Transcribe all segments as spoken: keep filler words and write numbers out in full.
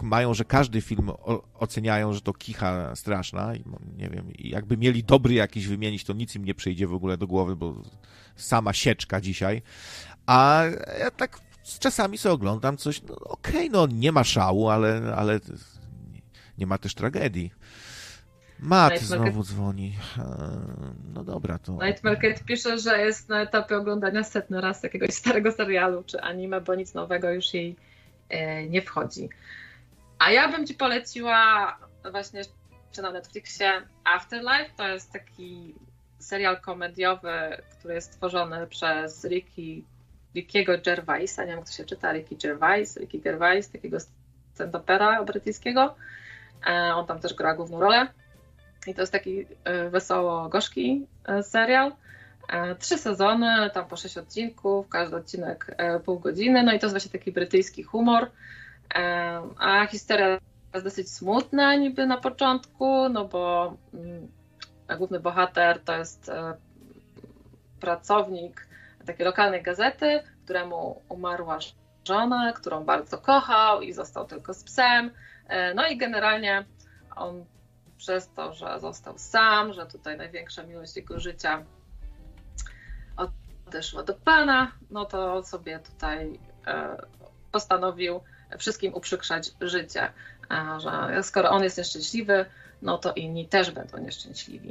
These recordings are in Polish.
mają, że każdy film o, oceniają, że to kicha straszna i nie wiem, i jakby mieli dobry jakiś wymienić, to nic im nie przyjdzie w ogóle do głowy, bo sama sieczka dzisiaj. A ja tak czasami sobie oglądam coś, no okej, okay, no nie ma szału, ale, ale nie ma też tragedii. Matt Night znowu Market... dzwoni. No dobra, to... Night Market pisze, że jest na etapie oglądania setny raz jakiegoś starego serialu czy anime, bo nic nowego już jej e, nie wchodzi. A ja bym ci poleciła właśnie czy na Netflixie Afterlife. To jest taki serial komediowy, który jest stworzony przez Ricky, Rickiego Gervaisa. Nie wiem, jak to się czyta. Ricky Gervais, Ricky Gervais, takiego stand-upera brytyjskiego. E, on tam też gra główną rolę. I to jest taki wesoło-gorzki serial. Trzy sezony, tam po sześć odcinków, każdy odcinek pół godziny. No i to jest właśnie taki brytyjski humor. A historia jest dosyć smutna niby na początku, no bo główny bohater to jest pracownik takiej lokalnej gazety, któremu umarła żona, którą bardzo kochał i został tylko z psem. No i generalnie on przez to, że został sam, że tutaj największa miłość jego życia odeszła do Pana, no to sobie tutaj postanowił wszystkim uprzykrzać życie, że skoro on jest nieszczęśliwy, no to inni też będą nieszczęśliwi.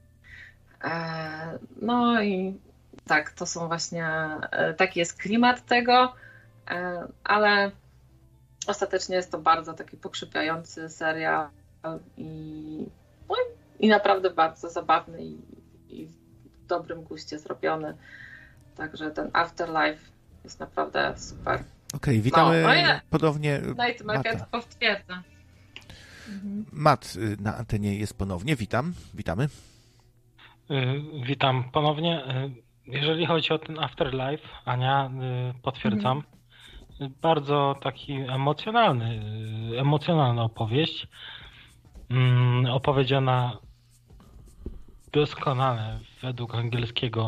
No i tak, to są właśnie, taki jest klimat tego, ale ostatecznie jest to bardzo taki pokrzypiający serial i, no i naprawdę bardzo zabawny i, i w dobrym guście zrobiony. Także ten Afterlife jest naprawdę super. Okej, okay, witamy no, no ja, ponownie Night Market potwierdza. Mhm. Matt na antenie jest ponownie. Witam, witamy. Witam ponownie. Jeżeli chodzi o ten Afterlife, Ania, potwierdzam. Mhm. Bardzo taki emocjonalny, emocjonalna opowieść. Opowiedziana doskonale według angielskiego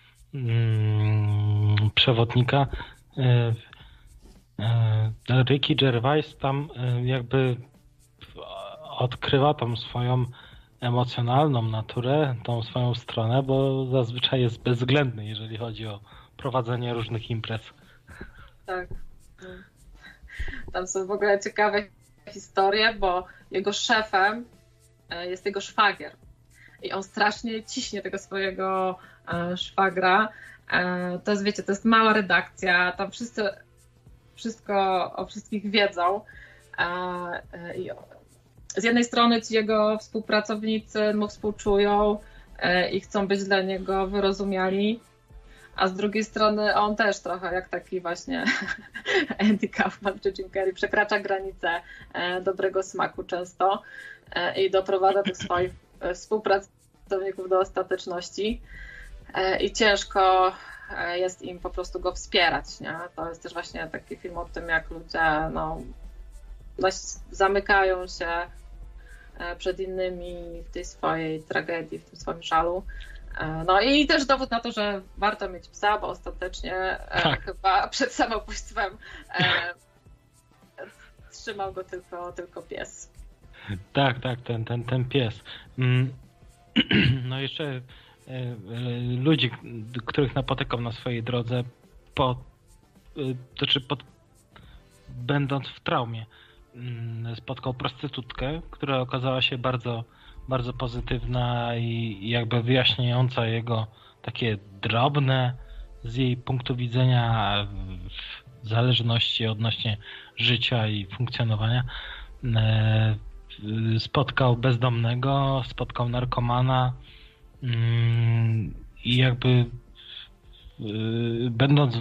przewodnika. Ricky Gervais tam jakby odkrywa tą swoją emocjonalną naturę, tą swoją stronę, bo zazwyczaj jest bezwzględny, jeżeli chodzi o prowadzenie różnych imprez. Tak. Tam są w ogóle ciekawe historie, bo jego szefem jest jego szwagier. I on strasznie ciśnie tego swojego szwagra. To jest, wiecie, to jest mała redakcja, tam wszyscy wszystko o wszystkich wiedzą. I z jednej strony ci jego współpracownicy mu współczują i chcą być dla niego wyrozumiali, a z drugiej strony on też trochę jak taki właśnie Andy Kaufman czy Jim Carrey przekracza granice dobrego smaku często i doprowadza tych swoich współpracowników do ostateczności i ciężko jest im po prostu go wspierać. Nie? To jest też właśnie taki film o tym, jak ludzie no, zamykają się przed innymi w tej swojej tragedii, w tym swoim żalu. No i też dowód na to, że warto mieć psa, bo ostatecznie tak. chyba przed samobójstwem e, trzymał go tylko, tylko pies. Tak, tak, ten, ten, ten pies. No jeszcze ludzi, których napotykam na swojej drodze, po, to czy pod, będąc w traumie, spotkał prostytutkę, która okazała się bardzo, bardzo pozytywna i jakby wyjaśniająca jego takie drobne z jej punktu widzenia zależności odnośnie życia i funkcjonowania. Spotkał bezdomnego, spotkał narkomana i jakby będąc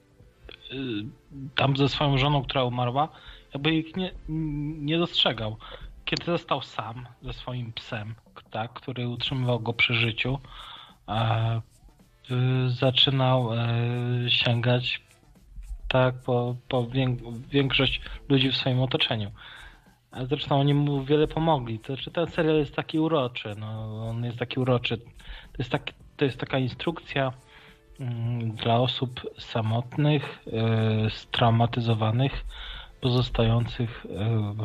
tam ze swoją żoną, która umarła, jakby ich nie, nie dostrzegał. Kiedy został sam ze swoim psem, tak, który utrzymywał go przy życiu, e, zaczynał e, sięgać tak po, po większość ludzi w swoim otoczeniu. A zresztą oni mu wiele pomogli. To znaczy ten serial jest taki uroczy. No, on jest taki uroczy. To jest, tak, to jest taka instrukcja mm, dla osób samotnych, e, straumatyzowanych, pozostających